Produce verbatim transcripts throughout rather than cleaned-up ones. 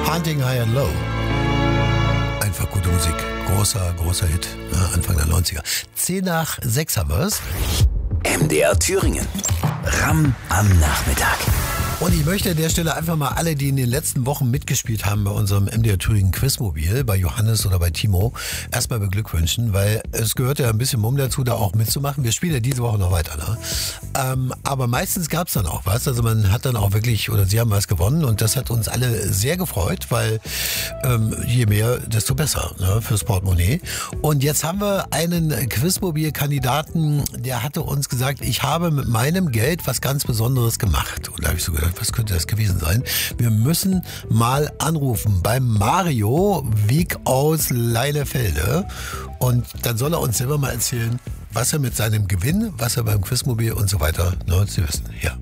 Hunting High and Low. Einfach gute Musik. Großer, großer Hit. Ja, Anfang der neunziger. Zehn nach sechs haben wir es. M D R Thüringen. Ram am Nachmittag. Und ich möchte an der Stelle einfach mal alle, die in den letzten Wochen mitgespielt haben bei unserem M D R Thüringen Quizmobil, bei Johannes oder bei Timo, erstmal beglückwünschen, weil es gehört ja ein bisschen Mumm dazu, da auch mitzumachen. Wir spielen ja diese Woche noch weiter, ne? Ähm, aber meistens gab es dann auch was. Also man hat dann auch wirklich, oder sie haben was gewonnen und das hat uns alle sehr gefreut, weil ähm, je mehr, desto besser, ne, fürs Portemonnaie. Und jetzt haben wir einen Quizmobil-Kandidaten, der hatte uns gesagt, ich habe mit meinem Geld was ganz Besonderes gemacht. Und da habe ich so gedacht, was könnte das gewesen sein? Wir müssen mal anrufen beim Mario Wieck aus Leinefelde. Und dann soll er uns selber mal erzählen, was er mit seinem Gewinn, was er beim Quizmobil und so weiter, ne, Sie wissen, ja.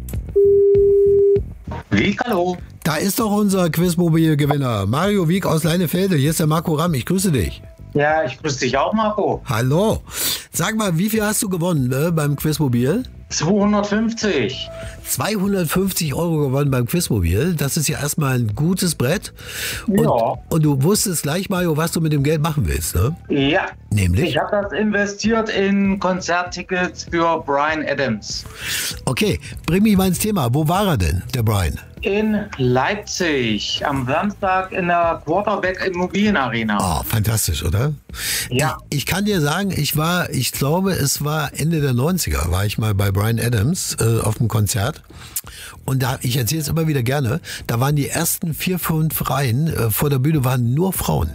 Wieck, hallo. Da ist doch unser Quizmobil-Gewinner, Mario Wieck aus Leinefelde. Hier ist der Marco Ramm, ich grüße dich. Ja, ich grüße dich auch, Marco. Hallo. Sag mal, wie viel hast du gewonnen äh, beim Quizmobil? zweihundertfünfzig. zweihundertfünfzig Euro gewonnen beim Quizmobil. Das ist ja erstmal ein gutes Brett. Und, Ja. und du wusstest gleich, Mario, was du mit dem Geld machen willst, ne? Ja. Nämlich? Ich habe das investiert in Konzerttickets für Bryan Adams. Okay, bring mich mal ins Thema. Wo war er denn, der Brian? In Leipzig. Am Samstag in der Quarterback Immobilienarena. Oh, fantastisch, oder? Ja. Ich, ich kann dir sagen, ich war, ich glaube, es war Ende der neunziger, war ich mal bei Bryan Adams äh, auf dem Konzert. Und da, ich erzähle es immer wieder gerne, da waren die ersten vier, fünf Reihen äh, vor der Bühne waren nur Frauen.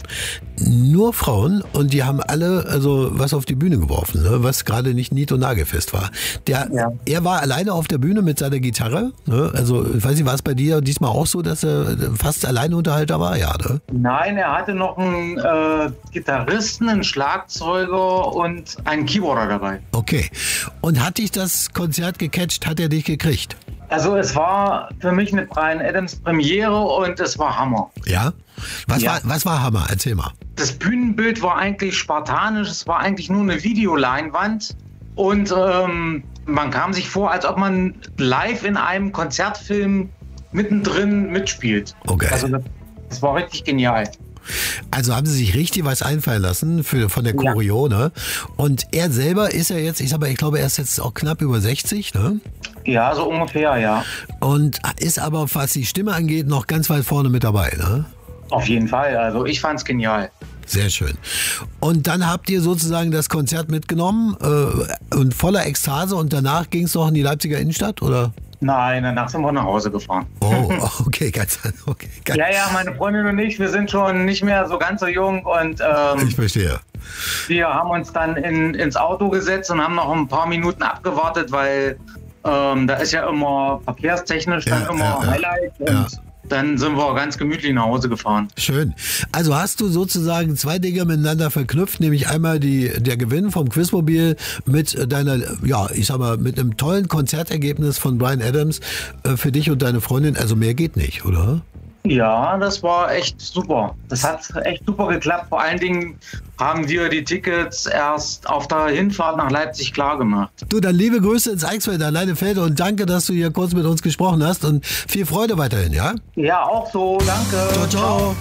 Nur Frauen und die haben alle also was auf die Bühne geworfen, ne, was gerade nicht nied- und nagelfest war. Der, Ja. Er war alleine auf der Bühne mit seiner Gitarre. Ne, also ich weiß nicht, war es bei dir diesmal auch so, dass er fast Alleinunterhalter war? Ja, ne? Nein, er hatte noch einen äh, Gitarristen, einen Schlagzeuger und einen Keyboarder dabei. Okay. Und hat dich das Konzert gecatcht? Hat er dich gekriegt? Also es war für mich eine Bryan Adams Premiere und es war Hammer. Ja? Was, Ja. War, was war Hammer? Erzähl mal. Das Bühnenbild war eigentlich spartanisch, es war eigentlich nur eine Videoleinwand und ähm, man kam sich vor, als ob man live in einem Konzertfilm mittendrin mitspielt. Okay. Also das, das war richtig genial. Also haben sie sich richtig was einfallen lassen für, von der Ja. Choreo, ne? Und er selber ist ja jetzt, ich sag mal, ich glaube, er ist jetzt auch knapp über sechzig, ne? Ja, so ungefähr, ja. Und ist aber, was die Stimme angeht, noch ganz weit vorne mit dabei, ne? Auf jeden Fall. Also ich fand's genial. Sehr schön. Und dann habt ihr sozusagen das Konzert mitgenommen äh, und voller Ekstase und danach ging es noch in die Leipziger Innenstadt, oder? Nein, danach sind wir nach Hause gefahren. Oh, okay, ganz, okay, ganz Ja, ja, meine Freundin und ich, wir sind schon nicht mehr so ganz so jung und ähm, ich verstehe. wir haben uns dann in, ins Auto gesetzt und haben noch ein paar Minuten abgewartet, weil ähm, da ist ja immer verkehrstechnisch dann Ja, immer ja, ja. Highlight und Ja. dann sind wir ganz gemütlich nach Hause gefahren. Schön. Also hast du sozusagen zwei Dinge miteinander verknüpft, nämlich einmal die, der Gewinn vom Quizmobil mit deiner, ja, ich sag mal, mit einem tollen Konzertergebnis von Bryan Adams äh, für dich und deine Freundin. Also mehr geht nicht, oder? Ja, das war echt super. Das hat echt super geklappt. Vor allen Dingen haben wir die Tickets erst auf der Hinfahrt nach Leipzig klar gemacht. Du, dann liebe Grüße ins Eichsfeld an Leinefelde und danke, dass du hier kurz mit uns gesprochen hast und viel Freude weiterhin, ja? Ja, auch so. Danke. Ciao, ciao.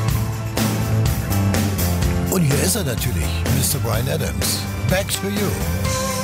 Und hier ist er natürlich, Mister Bryan Adams. Back to you.